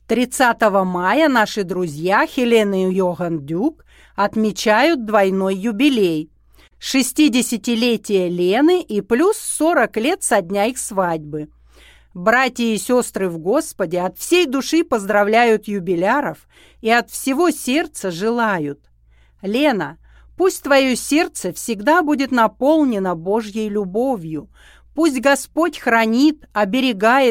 30 мая наши друзья Хелена и Йоганн Дюк отмечают двойной юбилей. 60-летие Лены и плюс 40 лет со дня их свадьбы. Братья и сестры в Господе от всей души поздравляют юбиляров и от всего сердца желают: Лена, пусть твое сердце всегда будет наполнено Божьей любовью. Пусть Господь хранит, оберегает